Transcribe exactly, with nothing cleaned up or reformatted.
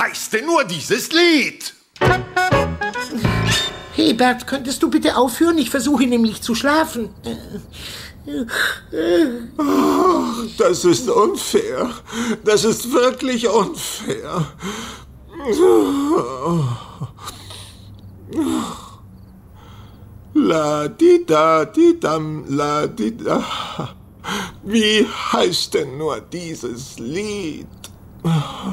heißt denn nur dieses Lied? Hey Bert, könntest du bitte aufhören? Ich versuche nämlich zu schlafen. Oh, das ist unfair. Das ist wirklich unfair. La di da di dam la di da. Wie heißt denn nur dieses Lied?